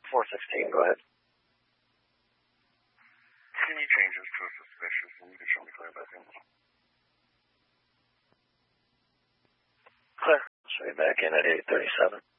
416, go ahead. Can you change this to a suspicious and you can show me clear back in? Clear. I'll show you back in at 837.